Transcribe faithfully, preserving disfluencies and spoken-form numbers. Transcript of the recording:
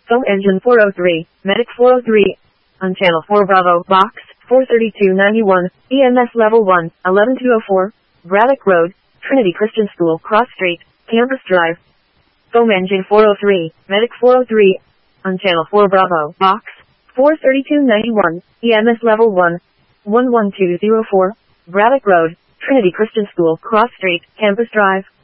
Foam engine four oh three, Medic four oh three, on channel four Bravo, box four thirty-two ninety-one, E M S level one, eleven two oh four, Braddock Road, Trinity Christian School, Cross Street, Campus Drive. Foam engine four oh three, Medic four oh three, on channel four Bravo, box four thirty-two ninety-one, E M S level one, one one two oh four, Braddock Road, Trinity Christian School, Cross Street, Campus Drive.